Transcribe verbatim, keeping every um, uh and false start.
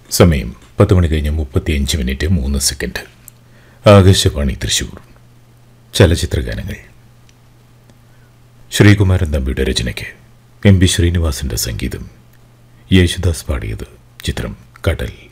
സമയം പത്ത് മണി കഴിഞ്ഞ് മുപ്പത്തിയഞ്ച് മിനിറ്റ് മൂന്ന് സെക്കൻഡ്. ആകാശവാണി തൃശൂർ. ചലച്ചിത്രഗാനങ്ങൾ. ശ്രീകുമാരൻ തമ്പിയുടെ രചനയ്ക്ക് എം ബി ശ്രീനിവാസന്റെ സംഗീതം. യേശുദാസ് പാടിയത്. ചിത്രം കടൽ.